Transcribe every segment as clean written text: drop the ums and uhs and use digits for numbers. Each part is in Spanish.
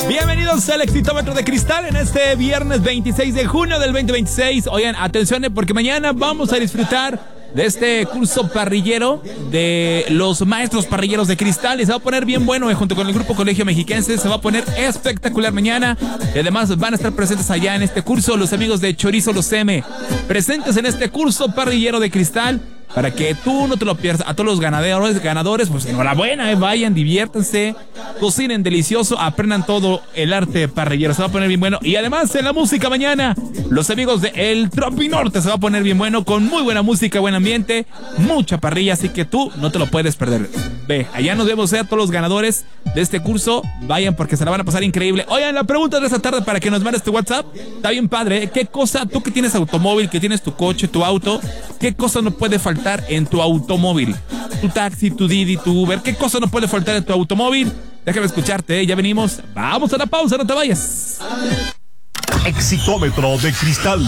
Bienvenidos al Exitómetro de Cristal en este viernes 26 de junio del 2026. Oigan, atención porque mañana vamos a disfrutar de este curso parrillero de los maestros parrilleros de Cristal. Y se va a poner bien bueno, junto con el grupo Colegio Mexiquense. Se va a poner espectacular mañana. Y además van a estar presentes allá en este curso los amigos de Chorizo Los M, presentes en este curso parrillero de Cristal, para que tú no te lo pierdas. A todos los ganadores, pues enhorabuena, vayan, diviértanse, cocinen delicioso, aprendan todo el arte parrillero. Se va a poner bien bueno. Y además en la música mañana, los amigos de El Tropinorte, se va a poner bien bueno, con muy buena música, buen ambiente, mucha parrilla, así que tú no te lo puedes perder. Ve, allá nos vemos, a todos los ganadores de este curso. Vayan porque se la van a pasar increíble. Oigan, la pregunta de esta tarde para que nos mandes tu WhatsApp, está bien padre, ¿eh? ¿Qué cosa, tú que tienes automóvil, que tienes tu coche, tu auto, qué cosa no puede faltar en tu automóvil? Tu taxi, tu Didi, tu Uber, ¿qué cosa no puede faltar en tu automóvil? Déjame escucharte, ¿eh? Ya venimos. Vamos a la pausa, no te vayas. Exitómetro de Cristal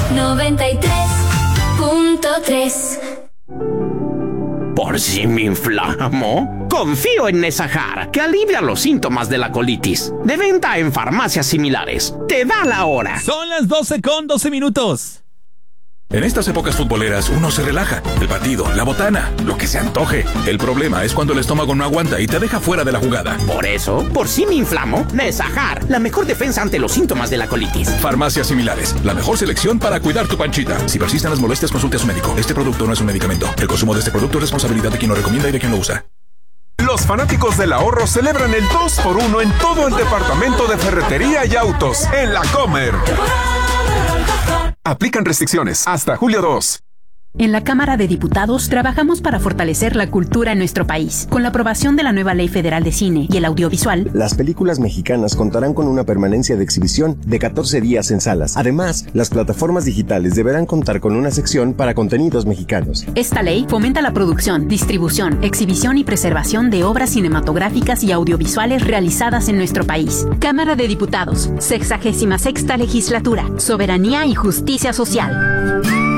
93.3. ¿Por si me inflamo? Confío en Nesajar, que alivia los síntomas de la colitis. De venta en farmacias similares. Te da la hora. Son las 12:12. En estas épocas futboleras uno se relaja. El partido, la botana, lo que se antoje. El problema es cuando el estómago no aguanta y te deja fuera de la jugada. Por eso, por si me inflamo, Nesajar, la mejor defensa ante los síntomas de la colitis. Farmacias similares, la mejor selección para cuidar tu panchita. Si persisten las molestias, consulte a su médico. Este producto no es un medicamento. El consumo de este producto es responsabilidad de quien lo recomienda y de quien lo usa. Los fanáticos del ahorro celebran el 2x1 en todo el departamento de ferretería y autos en La Comer. Aplican restricciones hasta julio 2. En la Cámara de Diputados trabajamos para fortalecer la cultura en nuestro país. Con la aprobación de la nueva Ley Federal de Cine y el Audiovisual, las películas mexicanas contarán con una permanencia de exhibición de 14 días en salas. Además, las plataformas digitales deberán contar con una sección para contenidos mexicanos. Esta ley fomenta la producción, distribución, exhibición y preservación de obras cinematográficas y audiovisuales realizadas en nuestro país. Cámara de Diputados, 66ª Legislatura, Soberanía y Justicia Social.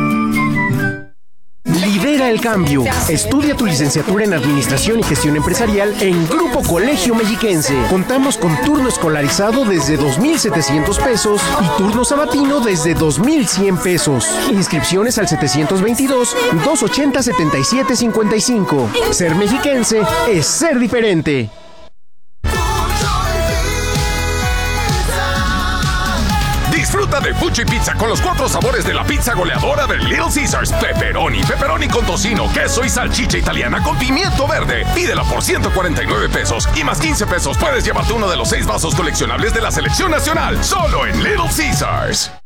Lidera el cambio. Estudia tu licenciatura en Administración y Gestión Empresarial en Grupo Colegio Mexiquense. Contamos con turno escolarizado desde 2,700 pesos y turno sabatino desde 2,100 pesos. Inscripciones al 722-280-7755. Ser mexiquense es ser diferente. Disfruta de Fuchi Pizza con los 4 sabores de la pizza goleadora de Little Caesars. Pepperoni con tocino, queso y salchicha italiana con pimiento verde. Pídela por 149 pesos y más 15 pesos puedes llevarte uno de los 6 vasos coleccionables de la selección nacional. Solo en Little Caesars.